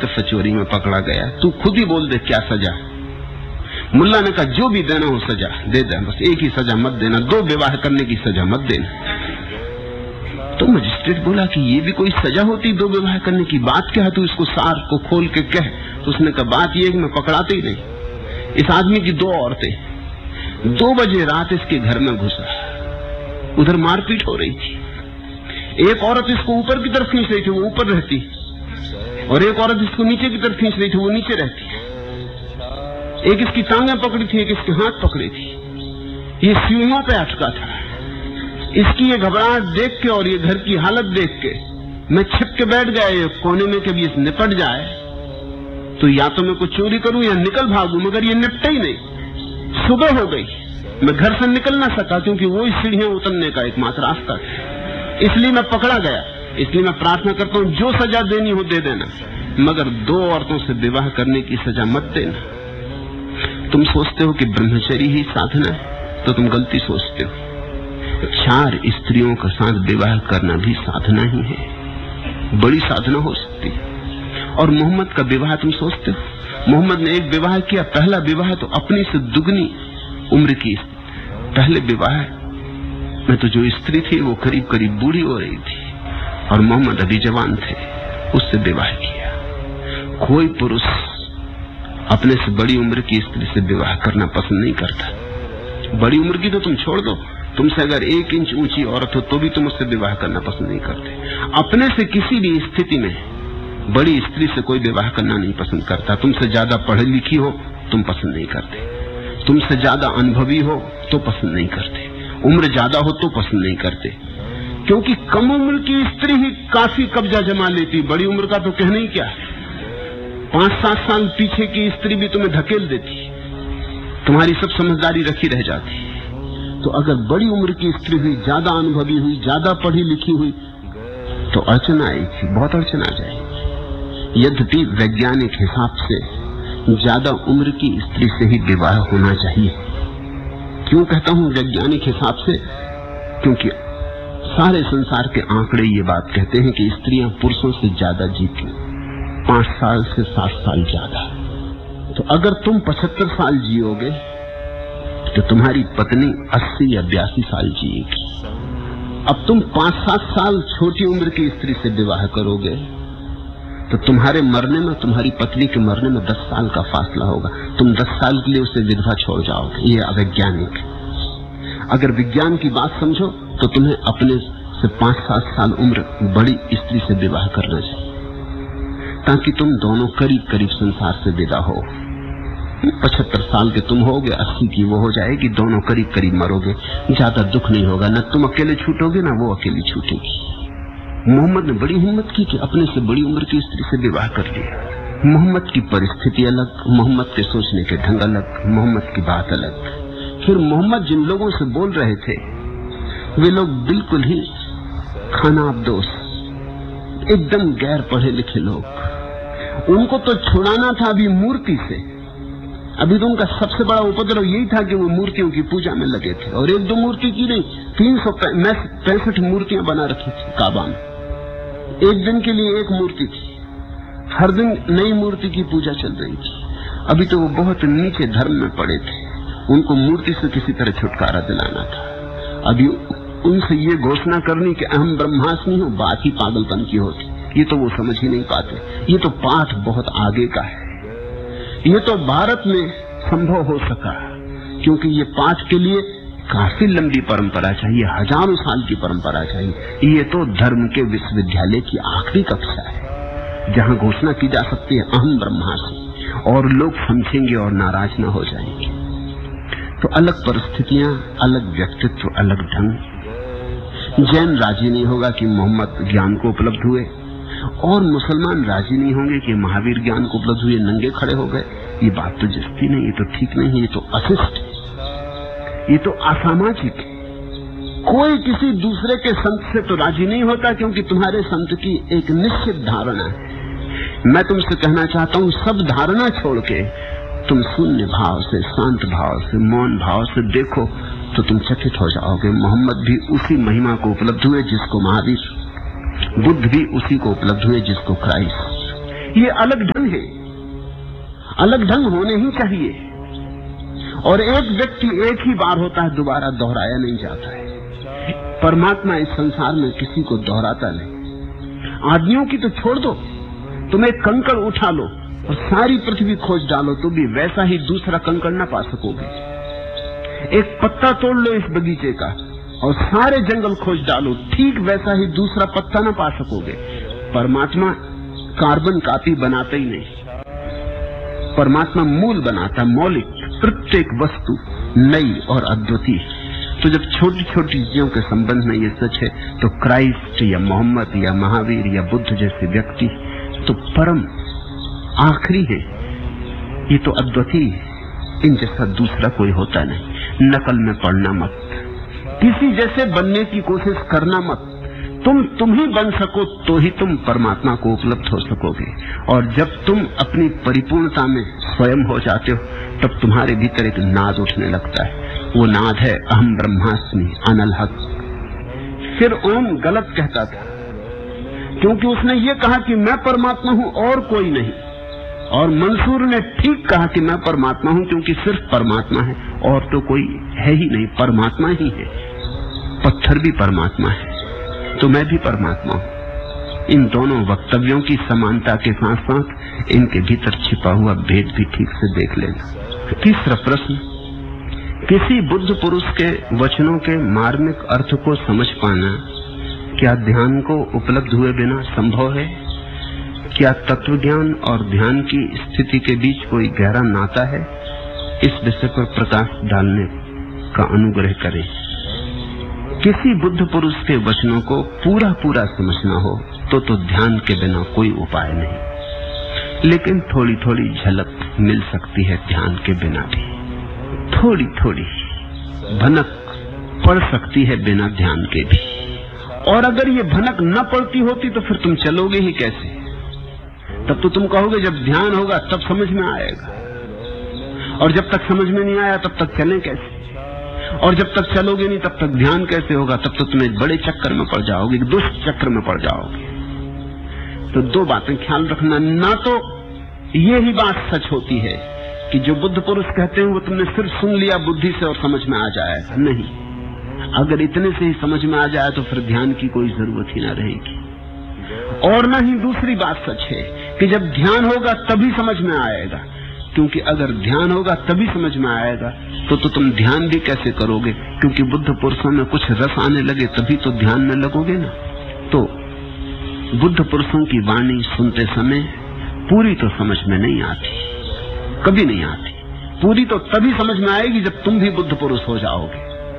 दफा चोरी में पकड़ा गया, तू खुद ही बोल दे क्या सजा। मुल्ला ने कहा जो भी देना हो सजा दे दे, बस एक ही सजा मत देना, 2 विवाह करने की सजा मत देना। तो मजिस्ट्रेट बोला कि ये भी कोई सजा होती 2 विवाह करने की? बात क्या है, तू इसको सार को खोल के कह। तो उसने कहा बात ये है कि मैं पकड़ाते ही नहीं। इस आदमी की 2 औरतें 2 बजे रात इसके घर में घुसा, उधर मारपीट हो रही थी। एक औरत इसको ऊपर की तरफ खींच रही थी, वो ऊपर रहती, और एक औरत इसको नीचे की तरफ खींच रही थी, वो नीचे रहती। एक इसकी टांगें पकड़ी थी, एक इसके हाथ पकड़े थी। ये सीढ़ियों पे अटका था। इसकी ये घबराहट देख के और ये घर की हालत देख के मैं छिप के बैठ गया ये कोने में, कभी इस निपट जाए तो या तो मैं कुछ चोरी करूं या निकल भागूं, मगर ये निपटे ही नहीं। सुबह हो गई, मैं घर से निकल ना सका, क्योंकि वो इस सीढ़ियां उतरने का एकमात्र रास्ता था। इसलिए मैं पकड़ा गया। इसलिए मैं प्रार्थना करता हूं जो सजा देनी हो दे देना, मगर 2 औरतों से विवाह करने की सजा मत देना। तुम सोचते हो कि ब्रह्मचर्य ही साधना है, तो तुम गलती सोचते हो। 4 स्त्रियों के साथ विवाह करना भी साधना ही है, बड़ी साधना हो सकती है। और मोहम्मद का विवाह तुम सोचते हो, मोहम्मद ने एक विवाह किया, पहला विवाह तो अपनी से दुगनी उम्र की। पहले विवाह में तो जो स्त्री थी वो करीब करीब बूढ़ी हो रही थी, और मोहम्मद अभी जवान थे, उससे विवाह किया। कोई पुरुष अपने से बड़ी उम्र की स्त्री से विवाह करना पसंद नहीं करता। बड़ी उम्र की तो तुम छोड़ दो, तुमसे अगर 1 इंच ऊंची औरत हो तो भी तुम उससे विवाह करना पसंद नहीं करते। अपने से किसी भी स्थिति में बड़ी स्त्री से कोई विवाह करना नहीं पसंद करता। तुमसे ज्यादा पढ़ी लिखी हो तुम पसंद नहीं करते, तुमसे ज्यादा अनुभवी हो तो पसंद नहीं करते, उम्र ज्यादा हो तो पसंद नहीं करते, क्योंकि कम उम्र की स्त्री ही काफी कब्जा जमा लेती। बड़ी उम्र का तो कहना ही क्या, 5-7 साल पीछे की स्त्री भी तुम्हें धकेल देती, तुम्हारी सब समझदारी रखी रह जाती। तो अगर बड़ी उम्र की स्त्री हुई, ज्यादा अनुभवी हुई, ज्यादा पढ़ी लिखी हुई, तो अड़चन आएगी, बहुत अड़चन आ जाएगी। यद्यपि वैज्ञानिक हिसाब से ज्यादा उम्र की स्त्री से ही विवाह होना चाहिए। क्यों कहता हूं वैज्ञानिक हिसाब से? क्योंकि सारे संसार के आंकड़े ये बात कहते हैं कि स्त्रियां पुरुषों से ज्यादा जीती, 5 साल से 7 साल ज्यादा। तो अगर तुम 75 साल जियोगे तो तुम्हारी पत्नी 80 या 82 साल जिएगी। अब तुम 5-7 साल छोटी उम्र की स्त्री से विवाह करोगे तो तुम्हारे मरने में, तुम्हारी पत्नी के मरने में 10 साल का फासला होगा। तुम 10 साल के लिए उसे विधवा छोड़ जाओगे। ये अवैज्ञानिक। अगर विज्ञान की बात समझो तो तुम्हें अपने से 5-7 साल उम्र बड़ी स्त्री से विवाह करना चाहिए, ताकि तुम दोनों करीब करीब संसार से विदा हो। 75 साल के तुम होगे, 80 की वो हो जाएगी, दोनों करीब करीब मरोगे, ज्यादा दुख नहीं होगा। न तुम अकेले छूटोगे ना वो अकेली छूटेगी। मोहम्मद ने बड़ी हिम्मत की कि अपने से बड़ी उम्र की स्त्री से विवाह कर लिया। मोहम्मद की परिस्थिति अलग, मोहम्मद के सोचने के ढंग अलग, मोहम्मद की बात अलग। फिर मोहम्मद जिन लोगों से बोल रहे थे वे लोग बिल्कुल ही खानाबदोश, एकदम गैर पढ़े लिखे लोग। उनको तो छुड़ाना था अभी मूर्ति से। अभी तो उनका सबसे बड़ा उपद्रव यही था कि वो मूर्तियों की पूजा में लगे थे, और 1-2 मूर्ति की नहीं, 365 मूर्तियां बना रखी थी काबा में। एक दिन के लिए एक मूर्ति थी, हर दिन नई मूर्ति की पूजा चल रही थी। अभी तो वो बहुत नीचे धर्म में पड़े थे, उनको मूर्ति से किसी तरह छुटकारा दिलाना था। अभी उनसे ये घोषणा करनी कि अहम ब्रह्मास्मि हूं, बात ही पागलपन की होती। ये तो वो समझ ही नहीं पाते। ये तो पाठ बहुत आगे का है। ये तो भारत में संभव हो सका, क्योंकि ये पाठ के लिए काफी लंबी परंपरा चाहिए, हजारों साल की परंपरा चाहिए। ये तो धर्म के विश्वविद्यालय की आखिरी कक्षा है, जहां घोषणा की जा सकती है अहम ब्रह्मास्मि, और लोग समझेंगे और नाराज न हो जाएंगे। तो अलग परिस्थितियां, अलग व्यक्तित्व, अलग ढंग। जैन राजी नहीं होगा कि मोहम्मद ज्ञान को उपलब्ध हुए, और मुसलमान राजी नहीं होंगे कि महावीर ज्ञान को उपलब्ध हुए, नंगे खड़े हो गए। ये बात तो जस्ती नहीं, ये तो ठीक नहीं है, ये तो अशिष्ट है, ये तो असामाजिक है। कोई किसी दूसरे के संत से तो राजी नहीं होता, क्योंकि तुम्हारे संत की एक निश्चित धारणा है। मैं तुमसे कहना चाहता हूं, सब धारणा छोड़ के तुम शून्य भाव से, शांत भाव से, मौन भाव से देखो तो तुम चकित हो जाओगे। मोहम्मद भी उसी महिमा को उपलब्ध हुए जिसको महावीर, बुद्ध भी उसी को उपलब्ध हुए जिसको क्राइस्ट। ये अलग ढंग है, अलग ढंग होने ही चाहिए। और एक व्यक्ति एक ही बार होता है, दोबारा दोहराया नहीं जाता है। परमात्मा इस संसार में किसी को दोहराता नहीं। आदमियों की तो छोड़ दो, तुम एक कंकड़ उठा लो और सारी पृथ्वी खोज डालो तो भी वैसा ही दूसरा कंकड़ न पा सकोगे। एक पत्ता तोड़ लो इस बगीचे का और सारे जंगल खोज डालो, ठीक वैसा ही दूसरा पत्ता न पा सकोगे। परमात्मा कार्बन कॉपी बनाता ही नहीं, परमात्मा मूल बनाता, मौलिक, प्रत्येक वस्तु नई और अद्वितीय। तो जब छोटी छोटी चीजों के संबंध में ये सच है तो क्राइस्ट या मोहम्मद या महावीर या बुद्ध जैसे व्यक्ति तो परम आखिरी है, ये तो अद्वितीय है। इन जैसा दूसरा कोई होता नहीं। नकल में पड़ना मत, किसी जैसे बनने की कोशिश करना मत। तुम ही बन सको तो ही तुम परमात्मा को उपलब्ध हो सकोगे। और जब तुम अपनी परिपूर्णता में स्वयं हो जाते हो तब तुम्हारे भीतर एक नाद उठने लगता है। वो नाद है अहम ब्रह्मास्मि अनल हक। फिर ओम गलत कहता था क्योंकि उसने ये कहा कि मैं परमात्मा हूं और कोई नहीं, और मंसूर ने ठीक कहा कि मैं परमात्मा हूं क्योंकि सिर्फ परमात्मा है और तो कोई है ही नहीं, परमात्मा ही है। पत्थर भी परमात्मा है तो मैं भी परमात्मा हूं। इन दोनों वक्तव्यों की समानता के साथ साथ इनके भीतर छिपा हुआ भेद भी ठीक से देख लेना। तीसरा प्रश्न, किसी बुद्ध पुरुष के वचनों के मार्मिक अर्थ को समझ पाना क्या ध्यान को उपलब्ध हुए बिना संभव है? क्या तत्व ज्ञान और ध्यान की स्थिति के बीच कोई गहरा नाता है? इस विषय पर प्रकाश डालने का अनुग्रह करें। किसी बुद्ध पुरुष के वचनों को पूरा पूरा समझना हो तो ध्यान के बिना कोई उपाय नहीं, लेकिन थोड़ी थोड़ी झलक मिल सकती है ध्यान के बिना भी। थोड़ी थोड़ी भनक पड़ सकती है बिना ध्यान के भी। और अगर ये भनक न पड़ती होती तो फिर तुम चलोगे ही कैसे? तब तो तुम कहोगे जब ध्यान होगा तब समझ में आएगा, और जब तक समझ में नहीं आया तब तक चलें कैसे? और जब तक चलोगे नहीं तब तक ध्यान कैसे होगा? तब तो तुम एक बड़े चक्कर में पड़ जाओगे, एक दुष्ट चक्र में पड़ जाओगे। तो दो बातें ख्याल रखना, ना तो ये ही बात सच होती है कि जो बुद्ध पुरुष कहते हैं वो तुमने सिर्फ सुन लिया बुद्धि से और समझ में आ जाएगा, नहीं। अगर इतने से ही समझ में आ जाए तो फिर ध्यान की कोई जरूरत ही ना रहेगी। और ना ही दूसरी बात सच है कि जब ध्यान होगा तभी समझ में आएगा, क्योंकि अगर ध्यान होगा तभी समझ में आएगा तो तुम ध्यान भी कैसे करोगे? क्योंकि बुद्ध पुरुषों में कुछ रस आने लगे तभी तो ध्यान में लगोगे ना। तो बुद्ध पुरुषों की वाणी सुनते समय पूरी तो समझ में नहीं आती, कभी नहीं आती। पूरी तो तभी समझ में आएगी जब तुम भी बुद्ध पुरुष हो जाओगे,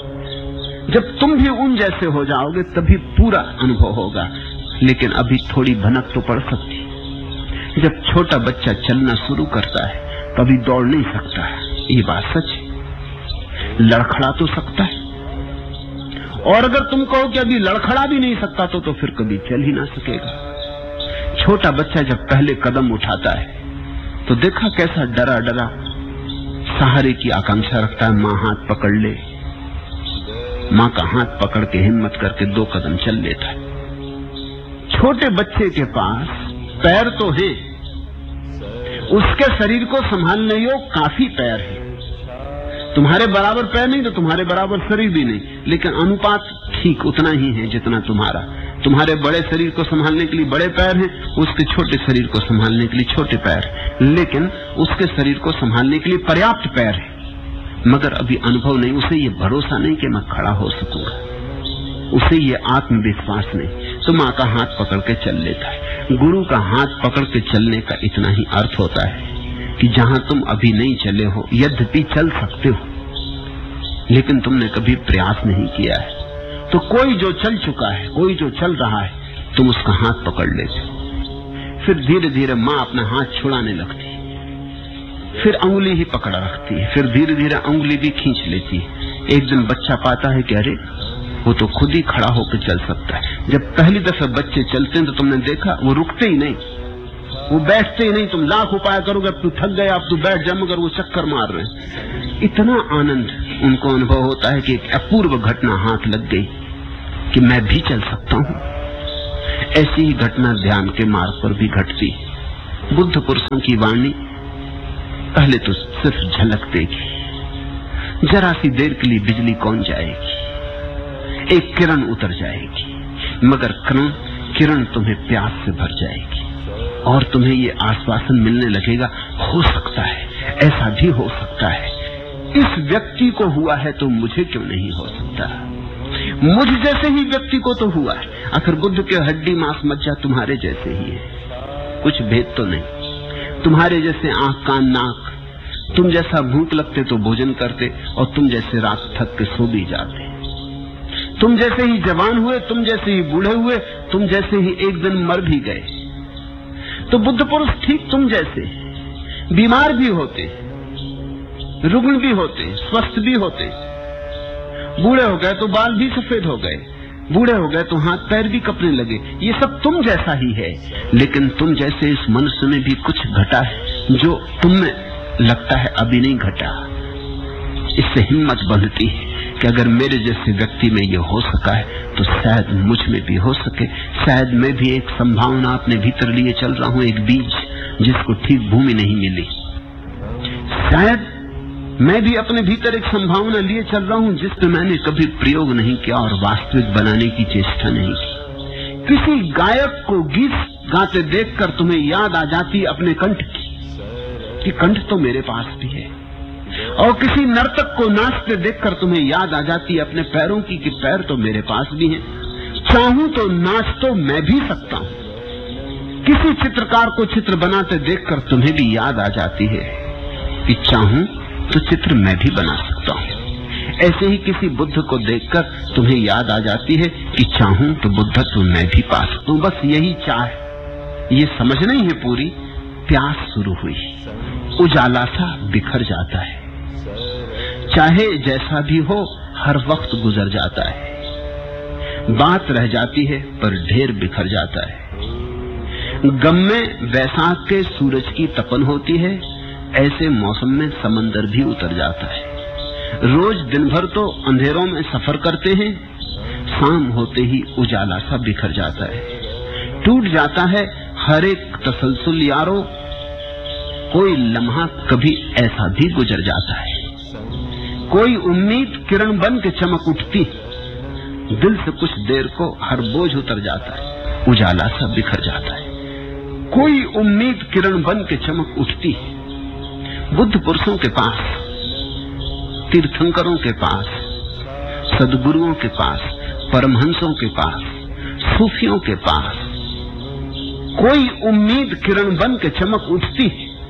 जब तुम भी उन जैसे हो जाओगे तभी पूरा अनुभव होगा। लेकिन अभी थोड़ी भनक तो पड़ सकती। जब छोटा बच्चा चलना शुरू करता है तो अभी दौड़ नहीं सकता है, ये बात सच है। लड़खड़ा तो सकता है, और अगर तुम कहो कि अभी लड़खड़ा भी नहीं सकता तो फिर कभी चल ही ना सकेगा। छोटा बच्चा जब पहले कदम उठाता है तो देखा कैसा डरा डरा सहारे की आकांक्षा रखता है। माँ हाथ पकड़ ले, माँ का हाथ पकड़ के हिम्मत करके 2 कदम चल लेता है। छोटे बच्चे के पास पैर तो है, उसके शरीर को संभालने योग काफी पैर है। तुम्हारे बराबर पैर नहीं तो तुम्हारे बराबर शरीर भी नहीं, लेकिन अनुपात ठीक उतना ही है जितना तुम्हारा। तुम्हारे बड़े शरीर को संभालने के लिए बड़े पैर हैं, उसके छोटे शरीर को संभालने के लिए छोटे पैर, लेकिन उसके शरीर को संभालने के लिए पर्याप्त पैर है। मगर अभी अनुभव नहीं, उसे ये भरोसा नहीं कि मैं खड़ा हो सकूंगा, उसे ये आत्मविश्वास नहीं। तो माँ का हाथ पकड़ के चल लेता है। गुरु का हाथ पकड़ के चलने का इतना ही अर्थ होता है कि जहां तुम अभी नहीं चले हो, यद्यपि चल सकते हो, लेकिन तुमने कभी प्रयास नहीं किया है। तो कोई जो चल चुका है, कोई जो चल रहा है, तुम उसका हाथ पकड़ लेते। फिर धीरे धीरे माँ अपना हाथ छुड़ाने लगती, फिर अंगुली ही पकड़ रखती है, फिर धीरे धीरे अंगुली भी खींच लेती है। एक दिन बच्चा पाता है कि अरे वो तो खुद ही खड़ा होकर चल सकता है। जब पहली दफे बच्चे चलते हैं तो तुमने देखा वो रुकते ही नहीं, वो बैठते ही नहीं। तुम लाख उपाय करोगे, अब तू थक गया, अब तू बैठ जा, मगर वो चक्कर मार रहे हैं। इतना आनंद उनको अनुभव होता है कि एक अपूर्व घटना हाथ लग गई कि मैं भी चल सकता हूँ। ऐसी ही घटना ध्यान के मार्ग पर भी घटती। बुद्ध पुरुषों की वाणी पहले तो सिर्फ झलक देगी, जरा सी देर के लिए बिजली कौन जाएगी, एक किरण उतर जाएगी, मगर किरण तुम्हें प्यास से भर जाएगी और तुम्हें ये आश्वासन मिलने लगेगा, हो सकता है, ऐसा भी हो सकता है, इस व्यक्ति को हुआ है तो मुझे क्यों नहीं हो सकता, मुझ जैसे ही व्यक्ति को तो हुआ है, आखिर बुद्ध के हड्डी मांस मज्जा तुम्हारे जैसे ही है, कुछ भेद तो नहीं, तुम्हारे जैसे आंख कान नाक, तुम जैसा भूख लगते तो भोजन करते और तुम जैसे रात थक के सो भी जाते, तुम जैसे ही जवान हुए, तुम जैसे ही बूढ़े हुए, तुम जैसे ही एक दिन मर भी गए। तो बुद्ध पुरुष ठीक तुम जैसे बीमार भी होते, रुग्ण भी होते, स्वस्थ भी होते, बूढ़े हो गए तो बाल भी सफेद हो गए, बूढ़े हो गए तो हाथ पैर भी कपने लगे, ये सब तुम जैसा ही है। लेकिन तुम जैसे इस मनुष्य में भी कुछ घटा है जो तुम में लगता है अभी नहीं घटा। इससे हिम्मत बढ़ती है कि अगर मेरे जैसे व्यक्ति में ये हो सका है तो शायद मुझ में भी हो सके, शायद मैं भी एक संभावना अपने भीतर लिए चल रहा हूं, एक बीज जिसको ठीक भूमि नहीं मिली, शायद मैं भी अपने भीतर एक संभावना लिए चल रहा हूं जिस पे मैंने कभी प्रयोग नहीं किया और वास्तविक बनाने की चेष्टा नहीं की। किसी गायक को गीत गाते देखकर तुम्हें याद आ जाती अपने कंठ की कि कंठ तो मेरे पास भी है, और किसी नर्तक को नाचते देखकर तुम्हें याद आ जाती अपने पैरों की कि पैर तो मेरे पास भी हैं, चाहूं तो नाच तो मैं भी सकता हूं। किसी चित्रकार को चित्र बनाते देखकर तुम्हें भी याद आ जाती है कि चाहूं तो चित्र मैं भी बना सकता हूं। ऐसे ही किसी बुद्ध को देखकर तुम्हें याद आ जाती है कि चाहूं तो बुद्धत्व मैं भी पा सकता हूं। बस यही चाह, ये समझ नहीं है पूरी, प्यास शुरू हुई, उजाला सा बिखर जाता है, चाहे जैसा भी हो हर वक्त गुजर जाता है, बात रह जाती है पर ढेर बिखर जाता है। गम में वैसाख के सूरज की तपन होती है, ऐसे मौसम में समंदर भी उतर जाता है। रोज दिन भर तो अंधेरों में सफर करते हैं, शाम होते ही उजाला सा बिखर जाता है, टूट जाता है हर एक तसलसल यारो, कोई लम्हा कभी ऐसा भी गुजर जाता है। कोई उम्मीद किरण बन के चमक उठती, दिल से कुछ देर को हर बोझ उतर जाता है, उजाला सा बिखर जाता है। कोई उम्मीद किरण बन के चमक उठती। बुद्ध पुरुषों के पास, तीर्थंकरों के पास, सदगुरुओं के पास, परमहंसों के पास, सूफियों के पास कोई उम्मीद किरण बन के चमक उठती,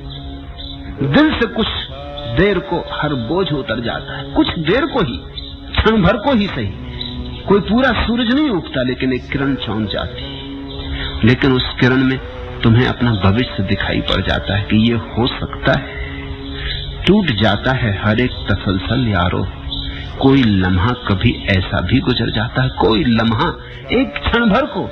दिल से कुछ देर को हर बोझ उतर जाता है, कुछ देर को ही, क्षण भर को ही सही। कोई पूरा सूरज नहीं उगता लेकिन एक किरण चौंक जाती, लेकिन उस किरण में तुम्हें अपना भविष्य दिखाई पड़ जाता है कि ये हो सकता है। टूट जाता है हर एक तसलसल यारो, कोई लम्हा कभी ऐसा भी गुजर जाता है, कोई लम्हा एक क्षण भर को,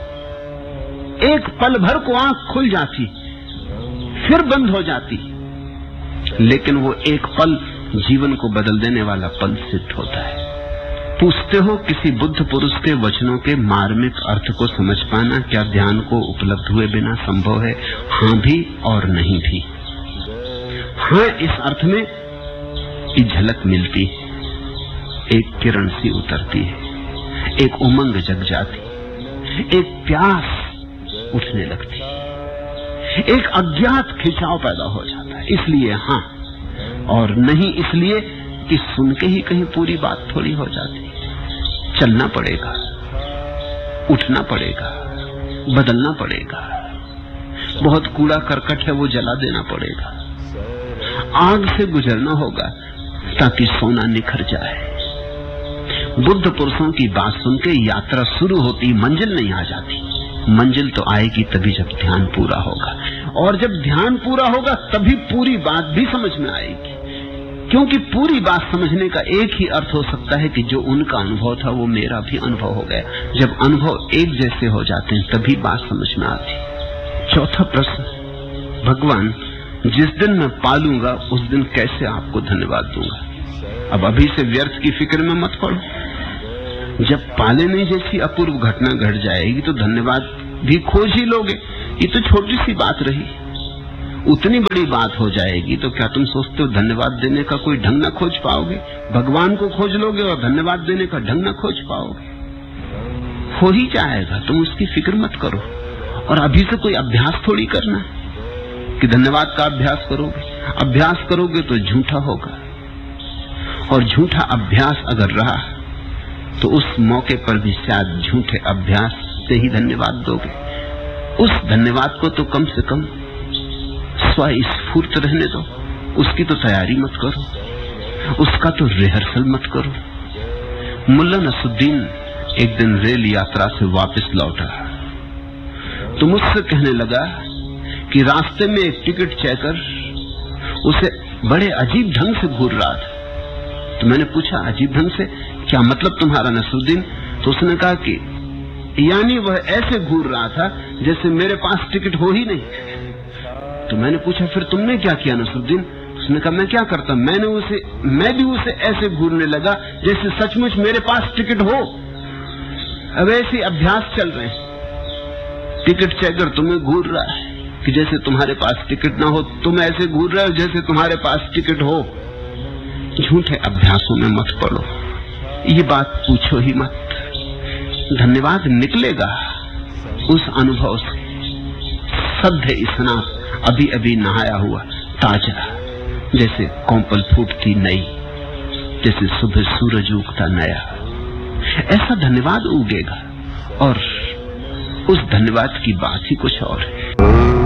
एक पल भर को आंख खुल जाती फिर बंद हो जाती, लेकिन वो एक पल जीवन को बदल देने वाला पल सिद्ध होता है। पूछते हो किसी बुद्ध पुरुष के वचनों के मार्मिक अर्थ को समझ पाना क्या ध्यान को उपलब्ध हुए बिना संभव है? हाँ भी और नहीं भी। हाँ, इस अर्थ में कि झलक मिलती है, एक किरण सी उतरती है, एक उमंग जग जाती, एक प्यास उठने लगती, एक अज्ञात खिंचाव पैदा हो जाता है। इसलिए हाँ, और नहीं इसलिए कि सुन के ही कहीं पूरी बात थोड़ी हो जाती। चलना पड़ेगा, उठना पड़ेगा, बदलना पड़ेगा, बहुत कूड़ा करकट है वो जला देना पड़ेगा, आग से गुजरना होगा ताकि सोना निखर जाए। बुद्ध पुरुषों की बात सुन के यात्रा शुरू होती, मंजिल नहीं आ जाती। मंजिल तो आएगी तभी जब ध्यान पूरा होगा, और जब ध्यान पूरा होगा तभी पूरी बात भी समझ में आएगी, क्योंकि पूरी बात समझने का एक ही अर्थ हो सकता है कि जो उनका अनुभव था वो मेरा भी अनुभव हो गया। जब अनुभव एक जैसे हो जाते हैं तभी बात समझ में आती। चौथा प्रश्न, भगवान जिस दिन मैं पालूंगा उस दिन कैसे आपको धन्यवाद दूंगा? अब अभी से व्यर्थ की फिक्र में मत पड़ो, जब पाले नहीं जैसी अपूर्व घटना घट जाएगी तो धन्यवाद भी खोज ही लोगे। ये तो छोटी सी बात रही, उतनी बड़ी बात हो जाएगी तो क्या तुम सोचते हो धन्यवाद देने का कोई ढंग न खोज पाओगे? भगवान को खोज लोगे और धन्यवाद देने का ढंग न खोज पाओगे। हो ही जाएगा, तुम उसकी फिक्र मत करो। और अभी से कोई अभ्यास थोड़ी करना कि धन्यवाद का अभ्यास करोगे। अभ्यास करोगे तो झूठा होगा, और झूठा अभ्यास अगर रहा तो उस मौके पर भी शायद झूठे अभ्यास से ही धन्यवाद दोगे। उस धन्यवाद को तो कम से कम स्वस्फूर्त रहने दो, उसकी तो तैयारी मत करो, उसका तो रिहर्सल मत करो। मुल्ला नसरुद्दीन एक दिन रेल यात्रा से वापस लौटा तो मुझसे कहने लगा कि रास्ते में एक टिकट चेकर उसे बड़े अजीब ढंग से घूर रहा था। तो मैंने पूछा, अजीब ढंग से क्या मतलब तुम्हारा नसरुद्दीन? तो उसने कहा कि यानी वह ऐसे घूर रहा था जैसे मेरे पास टिकट हो ही नहीं। तो मैंने पूछा, फिर तुमने क्या किया नसरुद्दीन? उसने कहा, मैं क्या करता, मैं भी उसे ऐसे घूरने लगा जैसे सचमुच मेरे पास टिकट हो। अब ऐसे अभ्यास चल रहे हैं, टिकट चेकर तुम्हें घूर रहा है कि जैसे तुम्हारे पास टिकट ना हो, तुम ऐसे घूर रहे हो जैसे तुम्हारे पास टिकट हो। झूठे अभ्यासों में मत पड़ो, ये बात पूछो ही मत। धन्यवाद निकलेगा उस अनुभव से, सद्य स्नान, अभी अभी नहाया हुआ ताजा, जैसे कौंपल फूटती नई, जैसे सुबह सूरज उगता नया, ऐसा धन्यवाद उगेगा। और उस धन्यवाद की बात ही कुछ और है।